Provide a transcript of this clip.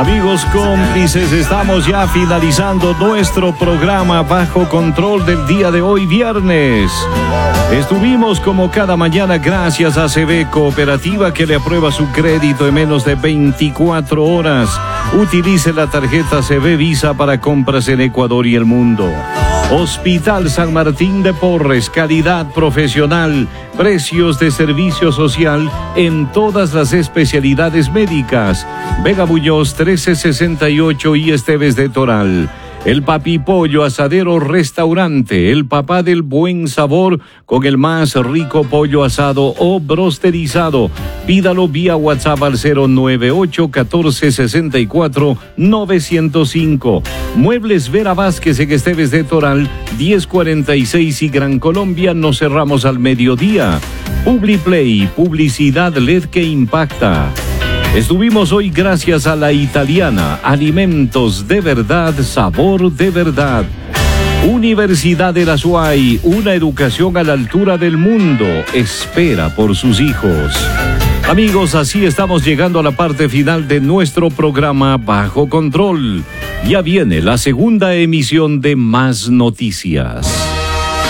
Amigos cómplices, estamos ya finalizando nuestro programa Bajo Control del día de hoy, viernes. Estuvimos como cada mañana gracias a CB Cooperativa, que le aprueba su crédito en menos de 24 horas. Utilice la tarjeta CB Visa para compras en Ecuador y el mundo. Hospital San Martín de Porres, calidad profesional, precios de servicio social en todas las especialidades médicas. Vega Muñoz 1368 y Esteves de Toral. El Papi Pollo Asadero Restaurante, el papá del buen sabor con el más rico pollo asado o brosterizado. Pídalo vía WhatsApp al 098 14 64 905. Muebles Vera Vázquez en Esteves de Toral, 1046 y Gran Colombia. Nos cerramos al mediodía. Publiplay, publicidad LED que impacta. Estuvimos hoy gracias a La Italiana, alimentos de verdad, sabor de verdad. Universidad de la SUAY, una educación a la altura del mundo, espera por sus hijos. Amigos, así estamos llegando a la parte final de nuestro programa Bajo Control. Ya viene la segunda emisión de Más Noticias.